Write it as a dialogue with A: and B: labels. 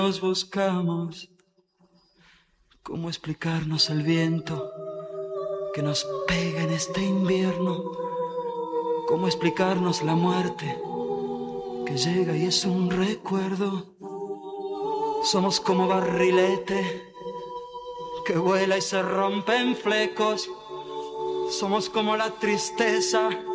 A: Nos buscamos. ¿Cómo explicarnos el viento que nos pega en este invierno? ¿Cómo explicarnos la muerte que llega y es un recuerdo? Somos como barrilete que vuela y se rompe en flecos. Somos como la tristeza